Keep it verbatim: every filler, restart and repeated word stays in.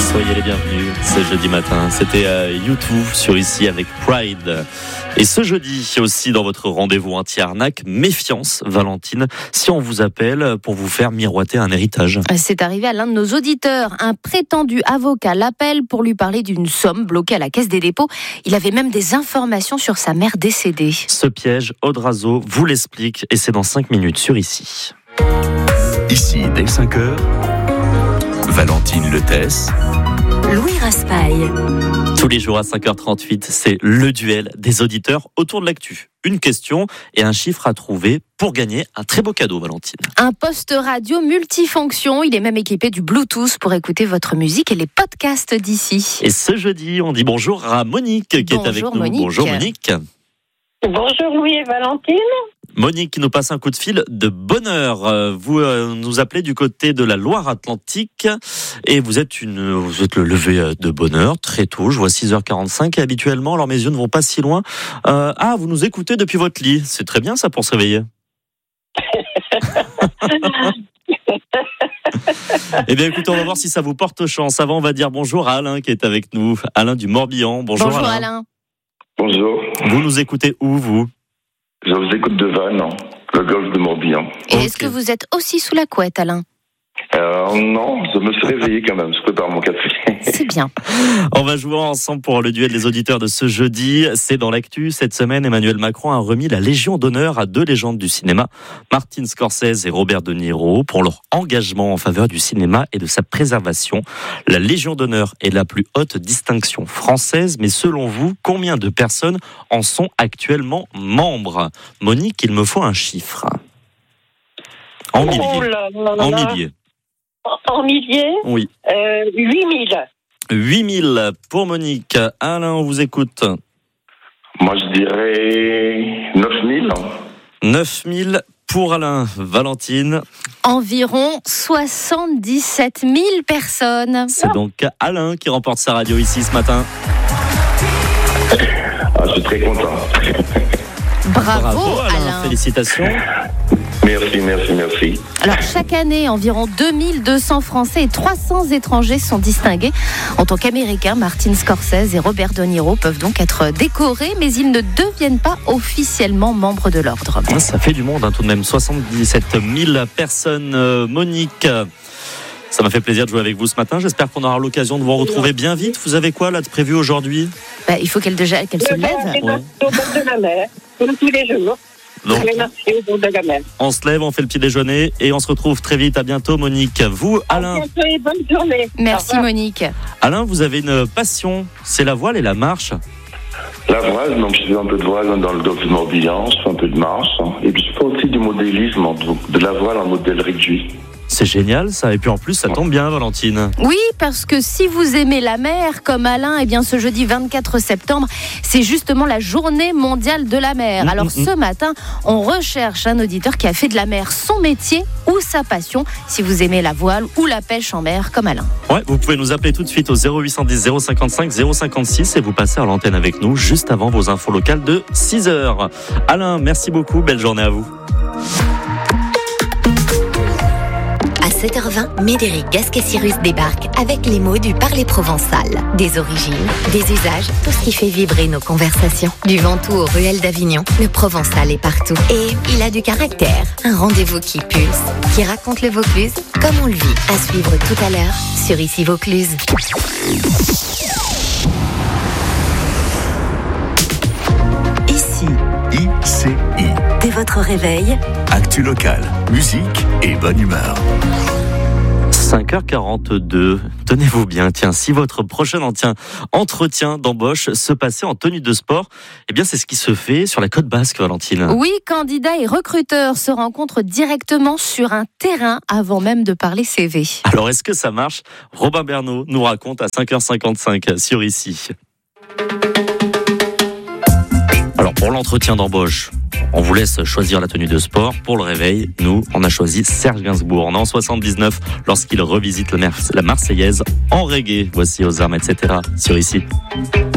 Soyez les bienvenus ce jeudi matin. C'était euh, YouTube sur Ici avec Pride. Et ce jeudi aussi dans votre rendez-vous anti-arnaque, méfiance, Valentine, si on vous appelle pour vous faire miroiter un héritage. C'est arrivé à l'un de nos auditeurs. Un prétendu avocat l'appelle pour lui parler d'une somme bloquée à la Caisse des dépôts. Il avait même des informations sur sa mère décédée. Ce piège, Aude Razo vous l'explique et c'est dans cinq minutes sur Ici. Ici, dès cinq heures, Valentine Letesse, Louis Raspail. Tous les jours à cinq heures trente-huit, c'est le duel des auditeurs autour de l'actu. Une question et un chiffre à trouver pour gagner un très beau cadeau, Valentine. Un poste radio multifonction. Il est même équipé du Bluetooth pour écouter votre musique et les podcasts d'Ici. Et ce jeudi, on dit bonjour à Monique qui bonjour est avec nous. Monique. Bonjour Monique. Bonjour Louis et Valentine. Monique qui nous passe un coup de fil de bonheur. Vous euh, nous appelez du côté de la Loire-Atlantique et vous êtes une, vous êtes le lever de bonheur très tôt. Je vois six heures quarante-cinq et habituellement, alors mes yeux ne vont pas si loin. Euh, ah, vous nous écoutez depuis votre lit. C'est très bien ça pour se réveiller. Eh bien écoutez, on va voir si ça vous porte chance. Avant, on va dire bonjour à Alain qui est avec nous. Alain du Morbihan. Bonjour, bonjour Alain. Alain. Bonjour. Vous nous écoutez où, vous ? Je vous écoute de Vannes, le golfe de Morbihan. Et Okay. est-ce que vous êtes aussi sous la couette, Alain ? Euh, non, je me suis réveillé quand même, je prépare mon café. C'est bien. On va jouer ensemble pour le duel des auditeurs de ce jeudi. C'est dans l'actu. Cette semaine, Emmanuel Macron a remis la Légion d'honneur à deux légendes du cinéma, Martin Scorsese et Robert De Niro, pour leur engagement en faveur du cinéma et de sa préservation. La Légion d'honneur est la plus haute distinction française, mais selon vous, combien de personnes en sont actuellement membres ? Monique, il me faut un chiffre. En milliers. Oh là là là En là. milliers. En milliers Oui. euh, huit mille. huit mille pour Monique. Alain, on vous écoute. Moi, je dirais neuf mille. neuf mille pour Alain. Valentine, Environ soixante-dix-sept mille personnes. c'est donc Alain qui remporte sa radio ici ce matin. Ah, je suis très content. Bravo, Alain. Félicitations. Merci, merci, merci. Alors, chaque année, environ deux mille deux cents Français et trois cents étrangers sont distingués. En tant qu'Américains, Martin Scorsese et Robert De Niro peuvent donc être décorés, mais ils ne deviennent pas officiellement membres de l'ordre. Ça fait du monde, hein, tout de même. soixante-dix-sept mille personnes. Euh, Monique, ça m'a fait plaisir de jouer avec vous ce matin. J'espère qu'on aura l'occasion de vous retrouver bien vite. Vous avez quoi là de prévu aujourd'hui ? Bah, il faut qu'elle, déjà, qu'elle se Le lève. vent est Ouais. au bord de la mer, comme tous les jours. Donc, Je vais marcher au bord de la mer. on se lève, on fait le petit déjeuner et on se retrouve très vite. À bientôt, Monique. Vous, Alain, À bientôt et bonne journée. Au Merci revoir. Monique. Alain, vous avez une passion. C'est la voile et la marche. La voile, donc je fais un peu de voile dans le golfe de Morbihan, je fais un peu de marche. hein. Et puis je fais aussi du modélisme, donc de la voile en modèle réduit. C'est génial ça. Et puis en plus, ça tombe bien, Valentine. Oui, parce que si vous aimez la mer comme Alain, eh bien ce jeudi vingt-quatre septembre, c'est justement la journée mondiale de la mer. Mmh, Alors mmh, ce matin, on recherche un auditeur qui a fait de la mer son métier ou sa passion, si vous aimez la voile ou la pêche en mer comme Alain. Ouais, vous pouvez nous appeler tout de suite au zéro huit cent dix zéro cinquante-cinq zéro cinquante-six et vous passez à l'antenne avec nous juste avant vos infos locales de six heures. Alain, merci beaucoup. Belle journée à vous. À sept heures vingt, Médéric Gasquet-Cyrus débarque avec les mots du parler provençal. Des origines, des usages, tout ce qui fait vibrer nos conversations. Du Ventoux aux ruelles d'Avignon, le provençal est partout. Et il a du caractère. Un rendez-vous qui pulse, qui raconte le Vaucluse comme on le vit. À suivre tout à l'heure sur Ici Vaucluse. Ici, I C I. dès votre réveil, Actu locale, musique et bonne humeur. cinq heures quarante-deux. Tenez-vous bien, tiens, si votre prochain entretien, entretien d'embauche se passait en tenue de sport, eh bien c'est ce qui se fait sur la côte basque, Valentine. Oui, candidats et recruteurs se rencontrent directement sur un terrain avant même de parler C V. Alors est-ce que ça marche ? Robin Bernot nous raconte à cinq heures cinquante-cinq sur Ici. Alors pour l'entretien d'embauche, on vous laisse choisir la tenue de sport. Pour le réveil, nous, on a choisi Serge Gainsbourg en soixante-dix-neuf lorsqu'il revisite la Marseillaise en reggae. Voici aux armes, et cetera sur Ici.